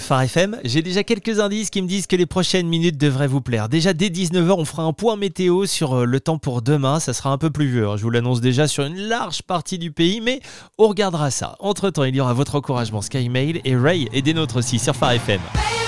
Phare FM. J'ai déjà quelques indices qui me disent que les prochaines minutes devraient vous plaire. Déjà dès 19h, on fera un point météo sur le temps pour demain. Ça sera un peu pluvieux, je vous l'annonce déjà, sur une large partie du pays, mais on regardera ça. Entre-temps, il y aura votre encouragement Sky Mail et Ray et des nôtres aussi sur Phare FM.